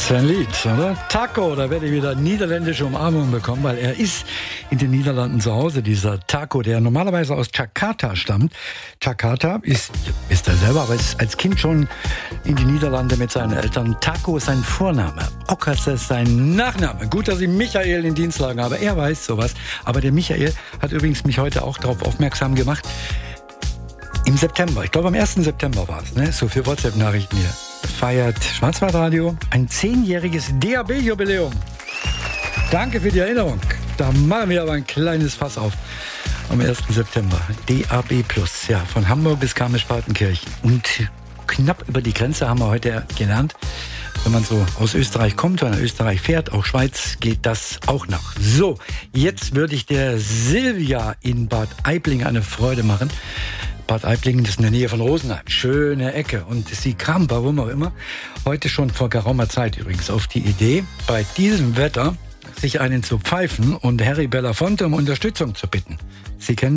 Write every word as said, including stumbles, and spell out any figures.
Was für ein Lied, oder? Taco, da werde ich wieder niederländische Umarmung bekommen, weil er ist in den Niederlanden zu Hause, dieser Taco, der normalerweise aus Jakarta stammt. Jakarta ist, ist er selber, aber ist als Kind schon in die Niederlande mit seinen Eltern. Taco ist sein Vorname, Ockers ist sein Nachname. Gut, dass ich Michael in Dienstlagen habe, er weiß sowas. Aber der Michael hat übrigens mich heute auch darauf aufmerksam gemacht. Im September, ich glaube am ersten September war es, ne? So für WhatsApp-Nachrichten hier. Feiert Schwarzwaldradio ein zehnjähriges D A B-Jubiläum. Danke für die Erinnerung. Da machen wir aber ein kleines Fass auf. Am ersten September. D A B plus, ja, von Hamburg bis Garmisch-Partenkirchen. Und knapp über die Grenze haben wir heute gelernt. Wenn man so aus Österreich kommt, wenn man Österreich fährt, auch Schweiz, geht das auch noch. So, jetzt würde ich der Silvia in Bad Aibling eine Freude machen. Bad Aibling ist in der Nähe von Rosenheim. Schöne Ecke. Und sie kam, warum auch immer, heute schon vor geraumer Zeit übrigens auf die Idee, bei diesem Wetter sich einen zu pfeifen und Harry Belafonte um Unterstützung zu bitten. Sie kennen